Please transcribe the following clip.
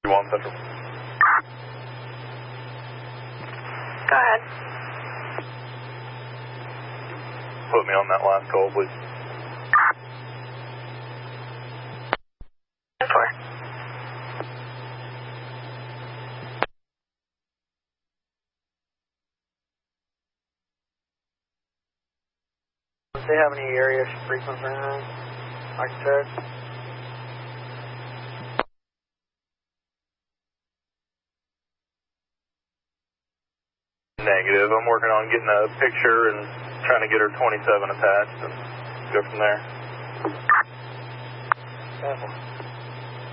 1 Central. Go ahead. Put me on that last call, please. 4. Do they have any area frequent for anything? I can check. Negative. I'm working on getting a picture and trying to get her 27 attached and go from there. Careful.